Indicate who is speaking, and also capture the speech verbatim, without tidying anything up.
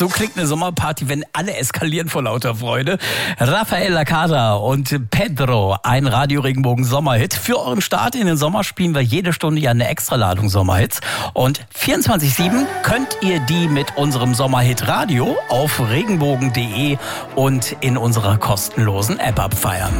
Speaker 1: So klingt eine Sommerparty, wenn alle eskalieren vor lauter Freude. Rafael Lacada und Pedro, ein Radio Regenbogen Sommerhit. Für euren Start in den Sommer spielen wir jede Stunde ja eine Extraladung Sommerhits. Und vierundzwanzig sieben könnt ihr die mit unserem Sommerhit Radio auf regenbogen punkt de und in unserer kostenlosen App abfeiern.